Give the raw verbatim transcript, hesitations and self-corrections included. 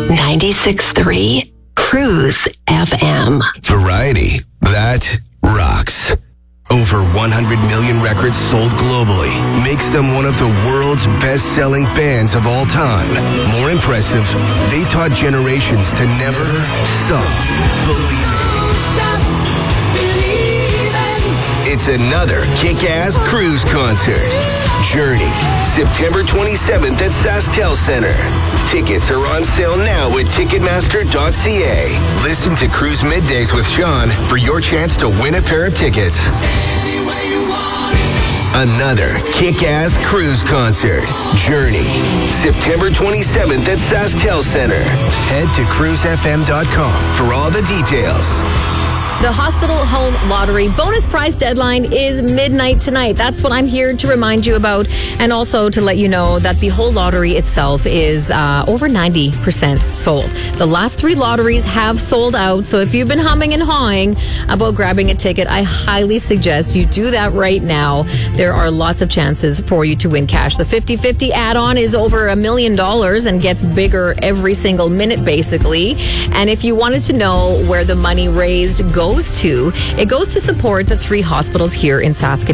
ninety-six point three Cruise F M. Variety that rocks. Over one hundred million records sold globally makes them one of the world's best-selling bands of all time. More impressive, they taught generations to never stop believing. It's another kick-ass cruise concert. Journey, September twenty-seventh at SaskTel Center. Tickets are on sale now at Ticketmaster dot c a. Listen to Cruise Middays with Sean for your chance to win a pair of tickets. Another kick-ass cruise concert. Journey, September twenty-seventh at SaskTel Center. Head to cruise f m dot com for all the details. The Hospital Home Lottery bonus prize deadline is midnight tonight. That's what I'm here to remind you about, and also to let you know that the whole lottery itself is uh, over ninety percent sold. The last three lotteries have sold out, so if you've been humming and hawing about grabbing a ticket, I highly suggest you do that right now. There are lots of chances for you to win cash. The fifty-fifty add-on is over a million dollars and gets bigger every single minute, basically. And if you wanted to know where the money raised goes to, it goes to support the three hospitals here in Saskatoon.